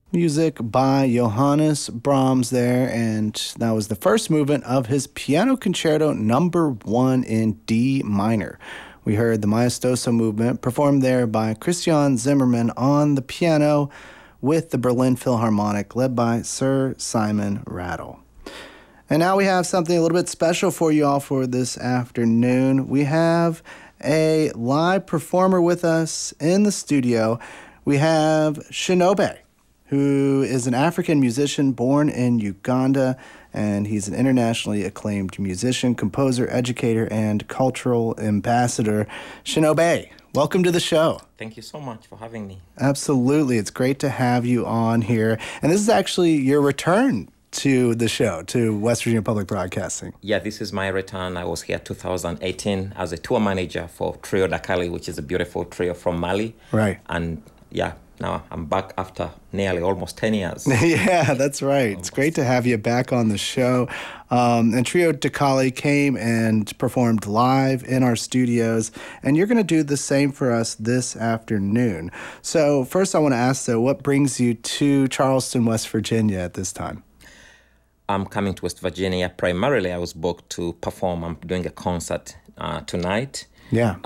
Music by Johannes Brahms there, and that was the first movement of his Piano Concerto Number 1 in D minor. We heard the Maestoso movement performed there by Christian Zimmermann on the piano with the Berlin Philharmonic led by Sir Simon Rattle. And now we have something a little bit special for you all for this afternoon. We have a live performer with us in the studio. We have Shinobe, who is an African musician born in Uganda, and he's an internationally acclaimed musician, composer, educator, and cultural ambassador. Shinobe, welcome to the show. Thank you so much for having me. Absolutely. It's great to have you on here. And this is actually your return to the show, to West Virginia Public Broadcasting. Yeah, this is my return. I was here 2018 as a tour manager for Trio Dakali, which is a beautiful trio from Mali. Right. And yeah, now I'm back after nearly almost 10 years. Yeah, that's right. Almost. It's great to have you back on the show. And Trio Dakali came and performed live in our studios, and you're going to do the same for us this afternoon. So first I want to ask, though, what brings you to Charleston, West Virginia at this time? I'm coming to West Virginia. Primarily, I was booked to perform. I'm doing a concert tonight. Yeah.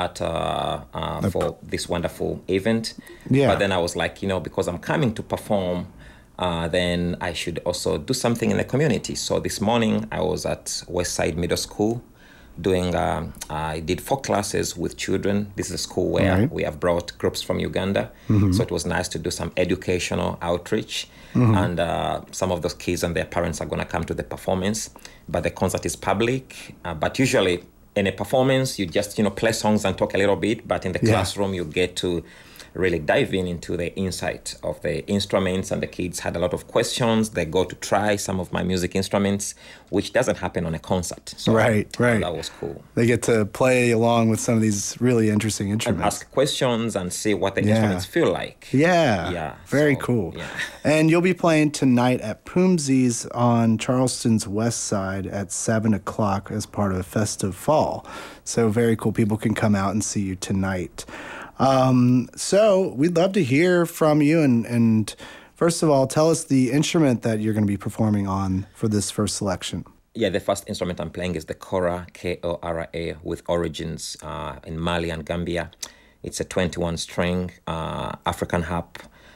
For this wonderful event. Yeah. But then I was like, because I'm coming to perform, then I should also do something in the community. So this morning I was at Westside Middle School doing, I did 4 classes with children. This is a school where we have brought groups from Uganda. Mm-hmm. So it was nice to do some educational outreach. Mm-hmm. And some of those kids and their parents are going to come to the performance. But the concert is public. But usually in a performance, you just, play songs and talk a little bit. But in the classroom, you get to really dive into the insight of the instruments, and the kids had a lot of questions. They go to try some of my music instruments, which doesn't happen on a concert. So right. That was cool. They get to play along with some of these really interesting instruments. And ask questions and see what the instruments feel like. Yeah. Very cool. Yeah. And you'll be playing tonight at Poomsie's on Charleston's west side at 7 o'clock as part of Festive Fall. So very cool. People can come out and see you tonight. So we'd love to hear from you. And first of all, tell us the instrument that you're going to be performing on for this first selection. Yeah, the first instrument I'm playing is the Kora, K-O-R-A, with origins in Mali and Gambia. It's a 21-string African harp,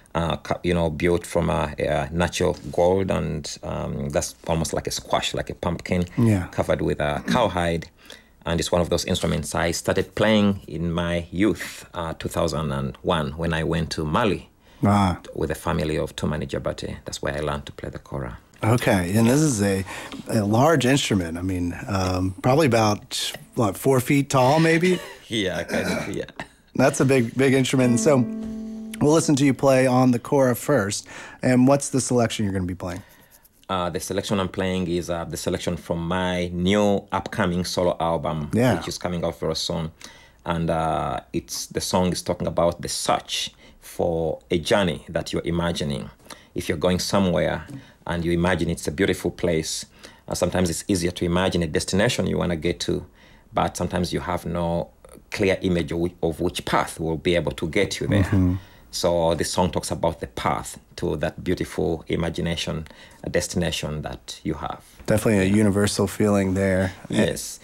built from natural gold, and that's almost like a squash, like a pumpkin, covered with cowhide. And it's one of those instruments I started playing in my youth, 2001, when I went to Mali with a family of Tumani Jabate. That's where I learned to play the kora. Okay, and this is a large instrument. I mean, probably about, 4 feet tall, maybe? Yeah, kind of, yeah. That's a big instrument. And so we'll listen to you play on the kora first. And what's the selection you're going to be playing? The selection I'm playing is the selection from my new upcoming solo album, which is coming out very soon. And the song is talking about the search for a journey that you're imagining. If you're going somewhere and you imagine it's a beautiful place, sometimes it's easier to imagine a destination you want to get to, but sometimes you have no clear image of which path will be able to get you there. Mm-hmm. So this song talks about the path to that beautiful imagination, a destination that you have. Definitely a universal feeling there. Yes.